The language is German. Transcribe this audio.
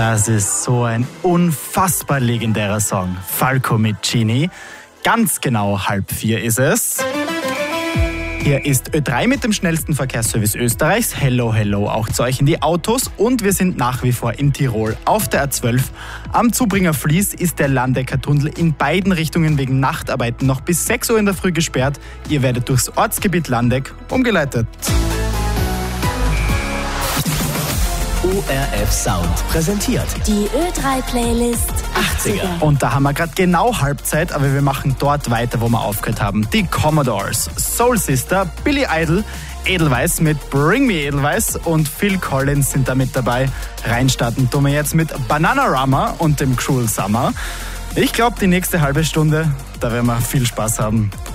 Das ist so ein unfassbar legendärer Song. Falco mit Genie. Ganz genau 3:30 ist es. Hier ist Ö3 mit dem schnellsten Verkehrsservice Österreichs. Hello, hello auch zu euch in die Autos. Und wir sind nach wie vor in Tirol auf der A12. Am Zubringer Fließ ist der Landecker Tunnel in beiden Richtungen wegen Nachtarbeiten noch bis 6 Uhr in der Früh gesperrt. Ihr werdet durchs Ortsgebiet Landeck umgeleitet. ORF Sound präsentiert die Ö3-Playlist 80er. Und da haben wir gerade genau Halbzeit, aber wir machen dort weiter, wo wir aufgehört haben. Die Commodores, Soul Sister, Billy Idol, Edelweiss mit Bring Me Edelweiss und Phil Collins sind da mit dabei. Reinstarten tun wir jetzt mit Bananarama und dem Cruel Summer. Ich glaube, die nächste halbe Stunde, da werden wir viel Spaß haben.